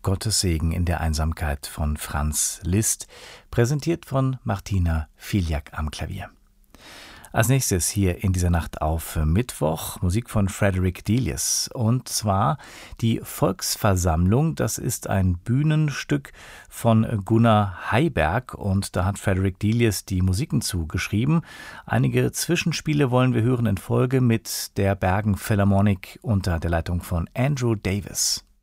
Gottes Segen in der Einsamkeit von Franz Liszt, präsentiert von Martina Filiak am Klavier. Als nächstes hier in dieser Nacht auf Mittwoch Musik von Frederick Delius, und zwar die Volksversammlung. Das ist ein Bühnenstück von Gunnar Heiberg und da hat Frederick Delius die Musiken zugeschrieben. Einige Zwischenspiele wollen wir hören in Folge mit der Bergen Philharmonic unter der Leitung von Andrew Davis.